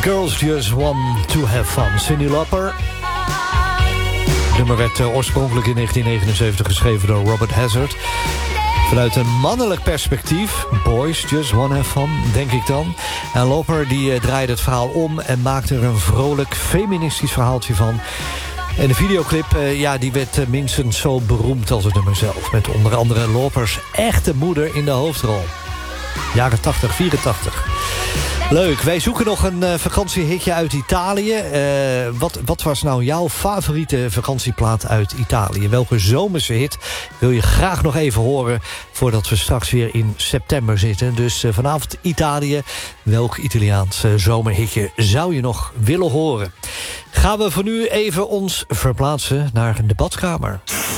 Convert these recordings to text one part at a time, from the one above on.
Girls Just Want to Have Fun. Cyndi Lauper. Het nummer werd oorspronkelijk in 1979 geschreven door Robert Hazard. Vanuit een mannelijk perspectief. Boys Just Want to Have Fun, denk ik dan. En Lauper die draaide het verhaal om en maakte er een vrolijk feministisch verhaaltje van. En de videoclip die werd minstens zo beroemd als het nummer zelf. Met onder andere Laupers echte moeder in de hoofdrol. Jaren 80, 84. Leuk, wij zoeken nog een vakantiehitje uit Italië. Wat was nou jouw favoriete vakantieplaat uit Italië? Welke zomerse hit wil je graag nog even horen voordat we straks weer in september zitten? Dus vanavond Italië. Welk Italiaans zomerhitje zou je nog willen horen? Gaan we voor nu even ons verplaatsen naar de badkamer.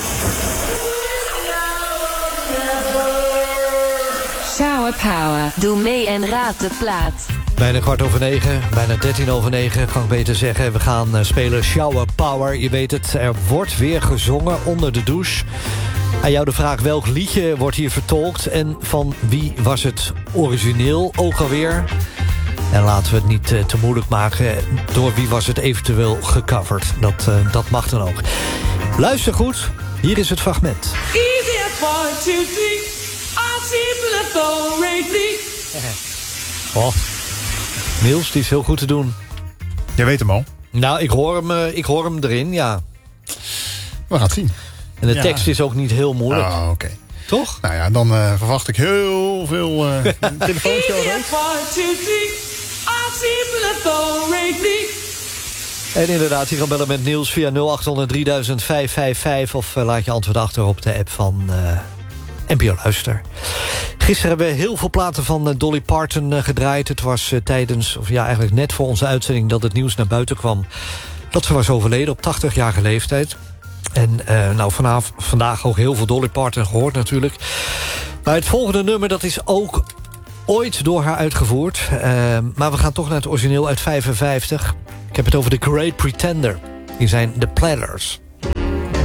Shower Power. Doe mee en raad de plaat. Bijna 9:15, bijna 9:13, kan ik beter zeggen. We gaan spelen Shower Power. Je weet het, er wordt weer gezongen onder de douche. Aan jou de vraag, welk liedje wordt hier vertolkt? En van wie was het origineel ook alweer? En laten we het niet te moeilijk maken. Door wie was het eventueel gecoverd? Dat mag dan ook. Luister goed, hier is het fragment. Easy for to see. Oh, Niels, die is heel goed te doen. Jij weet hem al. Nou, ik hoor hem erin, ja. We gaan het zien. En de tekst is ook niet heel moeilijk. Oh, oké. Toch? Nou ja, dan verwacht ik heel veel telefoontjes. En inderdaad, je kan bellen met Niels via 0800-3055 of laat je antwoord achter op de app van NPO Luister. Gisteren hebben we heel veel platen van Dolly Parton gedraaid. Het was eigenlijk net voor onze uitzending dat het nieuws naar buiten kwam dat ze was overleden op 80-jarige leeftijd. En vandaag ook heel veel Dolly Parton gehoord natuurlijk. Maar het volgende nummer, dat is ook ooit door haar uitgevoerd. Maar we gaan toch naar het origineel uit 55. Ik heb het over The Great Pretender. Die zijn The Platters.